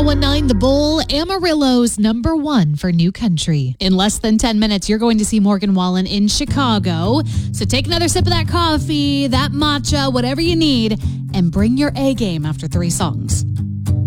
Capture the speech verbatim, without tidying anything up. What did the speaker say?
one nine The Bull, Amarillo's number one for new country. In less than ten minutes, you're going to see Morgan Wallen in Chicago. So take another sip of that coffee, that matcha, whatever you need, and bring your A game after three songs.